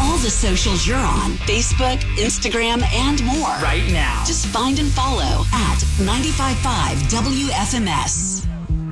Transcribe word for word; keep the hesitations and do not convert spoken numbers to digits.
all the socials you're on, Facebook, Instagram, and more. Right now. Just find and follow at ninety-five point five W F M S.